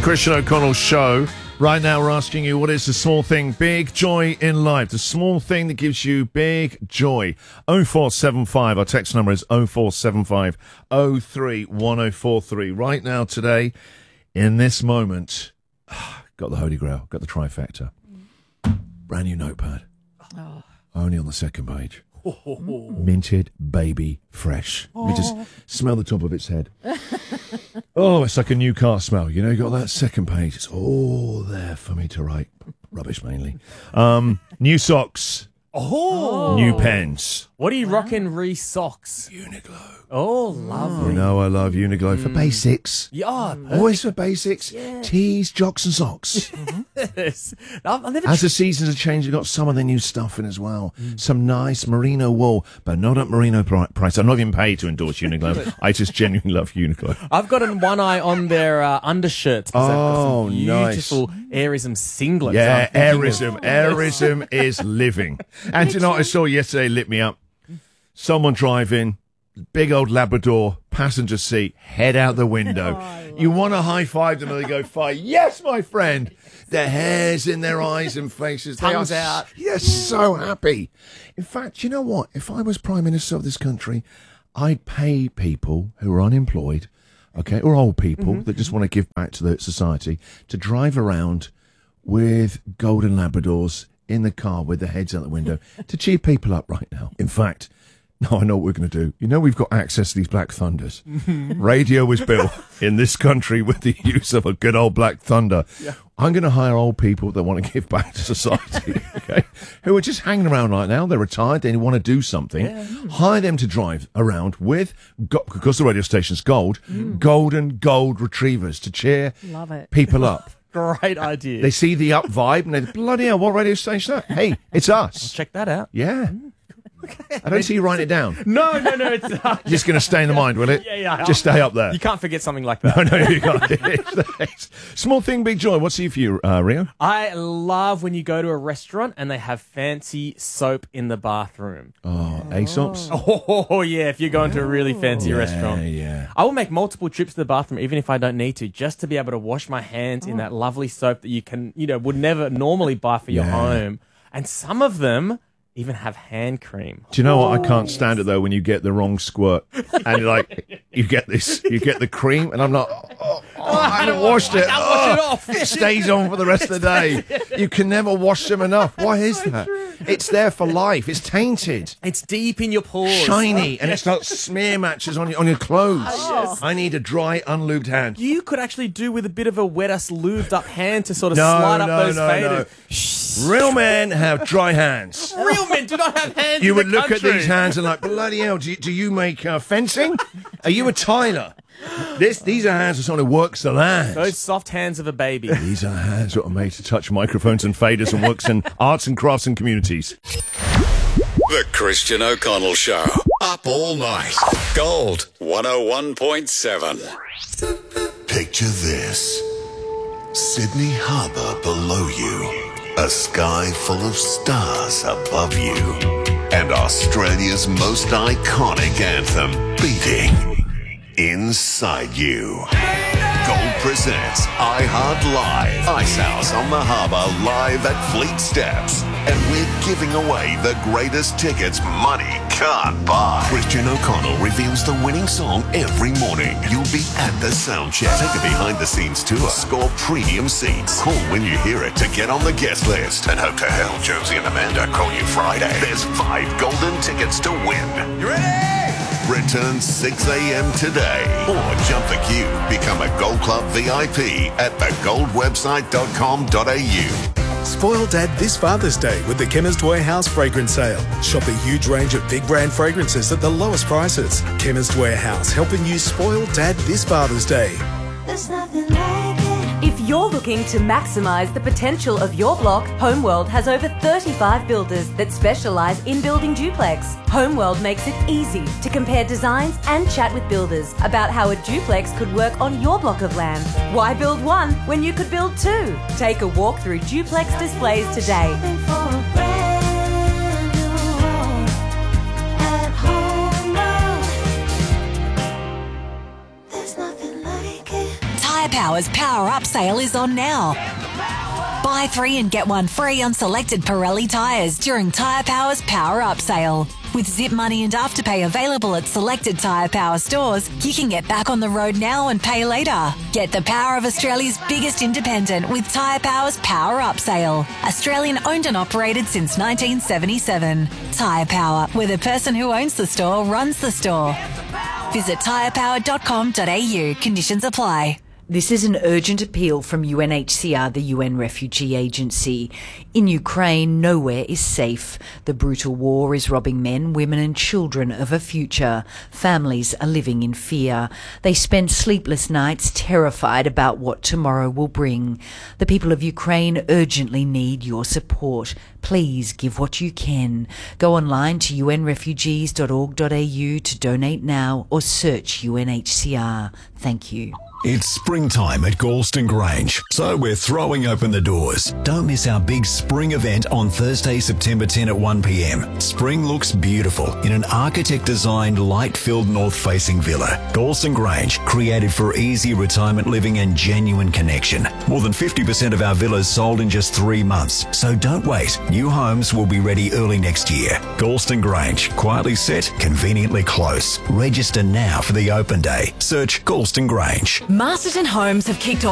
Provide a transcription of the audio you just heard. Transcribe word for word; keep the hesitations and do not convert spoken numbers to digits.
Christian O'Connell Show. Right now we're asking you, what is the small thing, big joy in life? The small thing that gives you big joy. oh four seven five, our text number is oh four seven five oh three one oh four three. Right now, today, in this moment, got the Holy Grail, got the trifecta. Brand new notepad. Oh. Only on the second page. Minted baby fresh. Let me just smell the top of its head. Oh, it's like a new car smell. You know, you got that second page. It's all there for me to write. Rubbish mainly. Um, new socks. Oh. New pens. What are you rocking, re socks? Uniqlo. Oh, lovely. You know I love Uniqlo mm. for basics. Yeah. Always for basics. Yeah. Tees, jocks and socks. Yes. I've, I've never As the seasons have changed, you've got some of the new stuff in as well. Mm. Some nice merino wool, but not at merino pri- price. I'm not even paid to endorse Uniqlo. I just genuinely love Uniqlo. I've got an one eye on their uh, undershirts. Oh, beautiful nice. Airism singlets. Yeah, Airism. Airism is living. And you know what I saw yesterday lit me up? Someone driving, big old Labrador, passenger seat, head out the window. Oh, you want to high-five them and they go, fire. Yes, my friend. Their hair's in their eyes and faces. Tongues they are, out. Yes, so happy. In fact, you know what? If I was Prime Minister of this country, I'd pay people who are unemployed, okay, or old people mm-hmm. that just want to give back to the society, to drive around with golden Labradors in the car with their heads out the window to cheer people up right now. In fact, no, I know what we're going to do. You know we've got access to these Black Thunders. Radio was built in this country with the use of a good old Black Thunder. Yeah. I'm going to hire old people that want to give back to society, okay, who are just hanging around right now. They're retired. They want to do something. Yeah. Hire them to drive around with, because the radio station's gold, mm. golden gold retrievers to cheer Love it. people up. Great idea. They see the up vibe and they bloody hell, what radio station is that? Hey, it's us. I'll check that out. Yeah. Okay. I don't see you writing it down. No, no, no. It's uh, just going to stay in the mind, will it? Yeah, yeah. Just stay up there. You can't forget something like that. No, no, you can't. Small thing, big joy. What's here for you, uh, Rio? I love when you go to a restaurant and they have fancy soap in the bathroom. Oh, Aesop's? Oh, oh yeah, if you're going to a really fancy yeah, restaurant. Yeah. I will make multiple trips to the bathroom, even if I don't need to, just to be able to wash my hands oh. in that lovely soap that you can, you know, would never normally buy for your yeah. home. And some of them even have hand cream. Do you know what? I can't stand it though when you get the wrong squirt and like you get this, you get the cream, and I'm not. Oh, oh, I haven't washed it. I wash it oh, off. It stays on for the rest of the day. You can never wash them enough. Why is that? It's there for life. It's tainted. It's deep in your pores, shiny, and it's not smear matches on your on your clothes. Oh, yes. I need a dry, unlubed hand. You could actually do with a bit of a wet ass lubed up hand to sort of no, slide up no, those no, faders. No. Real men have dry hands. Real men do not have hands. You in would the look country. at these hands and like, bloody hell, do you, do you make uh, fencing? Are you a tiler? This, these are hands of someone who works the land. Those soft hands of a baby. These are hands that are made to touch microphones and faders and works in arts and crafts and communities. The Christian O'Connell Show. Up all night. Gold one oh one point seven. Picture this. Sydney Harbour below you. A sky full of stars above you. And Australia's most iconic anthem beating inside you. Gold presents iHeart Live. Ice House on the Harbour live at Fleet Steps. And we're giving away the greatest tickets money can't buy. Christian O'Connell reveals the winning song every morning. You'll be at the sound check. Take a behind-the-scenes tour. Score premium seats. Call when you hear it to get on the guest list. And hope to hell Josie and Amanda call you Friday. There's five golden tickets to win. You ready? Return six a.m. today. Or jump the queue. Become a Gold Club V I P at the gold website dot com dot a u. Spoil Dad this Father's Day with the Chemist Warehouse Fragrance Sale. Shop a huge range of big brand fragrances at the lowest prices. Chemist Warehouse, helping you spoil Dad this Father's Day. There's nothing like it. If you're looking to maximise the potential of your block, Homeworld has over thirty-five builders that specialise in building duplex. Homeworld makes it easy to compare designs and chat with builders about how a duplex could work on your block of land. Why build one when you could build two? Take a walk through duplex displays today. Tyre Power's Power Up sale is on now. Buy three and get one free on selected Pirelli tyres during Tyre Power's Power Up sale. With Zip Money and Afterpay available at selected Tyre Power stores, you can get back on the road now and pay later. Get the power of Australia's biggest independent with Tyre Power's Power Up sale. Australian owned and operated since nineteen seventy-seven. Tyre Power, where the person who owns the store runs the store. Visit tyre power dot com dot a u. Conditions apply. This is an urgent appeal from U N H C R, the U N Refugee Agency. In Ukraine, nowhere is safe. The brutal war is robbing men, women and children of a future. Families are living in fear. They spend sleepless nights terrified about what tomorrow will bring. The people of Ukraine urgently need your support. Please give what you can. Go online to u n refugees dot org dot a u to donate now or search U N H C R. Thank you. It's springtime at Galston Grange, so we're throwing open the doors. Don't miss our big spring event on Thursday, September tenth at one p m. Spring looks beautiful in an architect-designed, light-filled north-facing villa. Galston Grange, created for easy retirement living and genuine connection. More than fifty percent of our villas sold in just three months, so don't wait. New homes will be ready early next year. Galston Grange, quietly set, conveniently close. Register now for the open day. Search Galston Grange. Masterton Homes have kicked off